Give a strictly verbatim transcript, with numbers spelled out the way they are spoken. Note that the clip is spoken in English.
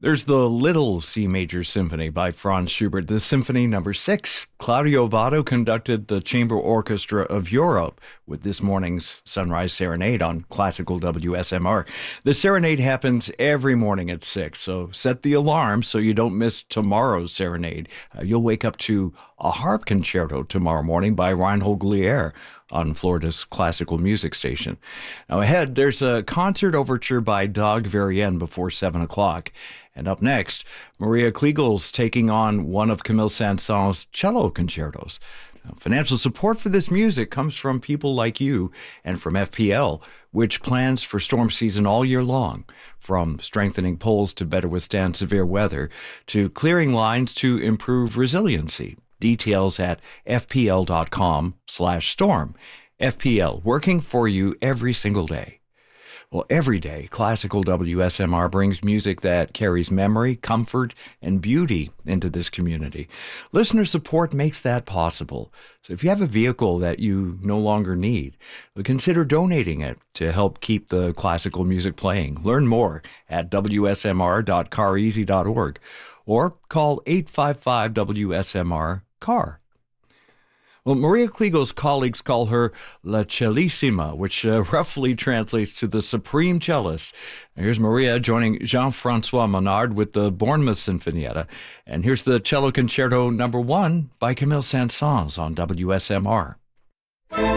There's the Little C Major Symphony by Franz Schubert, the Symphony Number Six. Claudio Abbado conducted the Chamber Orchestra of Europe with this morning's Sunrise Serenade on Classical W S M R. The serenade happens every morning at six, so set the alarm so you don't miss tomorrow's serenade. Uh, you'll wake up to a harp concerto tomorrow morning by Reinhold Glier on Florida's classical music station. Now ahead, there's a concert overture by Dag Verrién before seven o'clock. And up next, Maria Klegels taking on one of Camille Saint-Saëns' cello concertos. Now, financial support for this music comes from people like you and from F P L, which plans for storm season all year long, from strengthening poles to better withstand severe weather, to clearing lines to improve resiliency. Details at fpl.com slash storm. F P L, working for you every single day. Well, every day, Classical W S M R brings music that carries memory, comfort, and beauty into this community. Listener support makes that possible. So if you have a vehicle that you no longer need, consider donating it to help keep the classical music playing. Learn more at w s m r dot car easy dot org or call eight five five W S M R C A R. Well, Maria Klegels' colleagues call her La Cellissima, which uh, roughly translates to the Supreme Cellist. Here's Maria joining Jean-François Menard with the Bournemouth Sinfonietta. And here's the Cello Concerto Number One by Camille Saint-Saëns on W S M R.